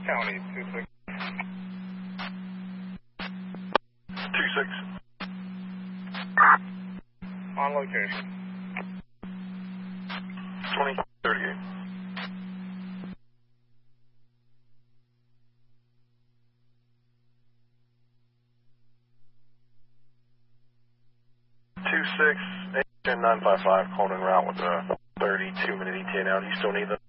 County 26. 26. On location. 2038. Two 6 8 10 955 calling en route with a 32-minute ETA now. Do you still need them?